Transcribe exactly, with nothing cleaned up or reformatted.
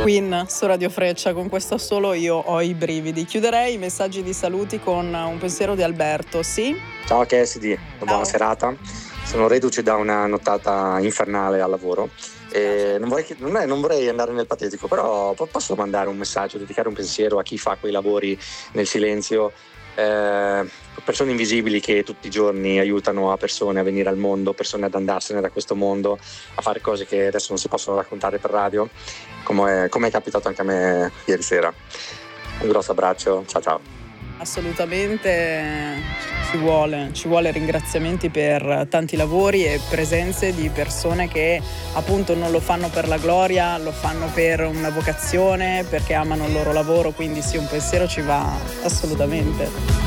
Queen su Radio Freccia, con questo solo io ho i brividi. Chiuderei i messaggi di saluti con un pensiero di Alberto, sì? Ciao Cassidy, buona serata. Sono reduce da una nottata infernale al lavoro e non vorrei, non, è, non vorrei andare nel patetico, però posso mandare un messaggio, dedicare un pensiero a chi fa quei lavori nel silenzio, eh, persone invisibili che tutti i giorni aiutano a persone a venire al mondo, persone ad andarsene da questo mondo, a fare cose che adesso non si possono raccontare per radio, come è, come è capitato anche a me ieri sera. Un grosso abbraccio, ciao ciao. Assolutamente ci vuole, ci vuole ringraziamenti per tanti lavori e presenze di persone che appunto non lo fanno per la gloria, lo fanno per una vocazione, perché amano il loro lavoro, quindi sì, un pensiero ci va assolutamente.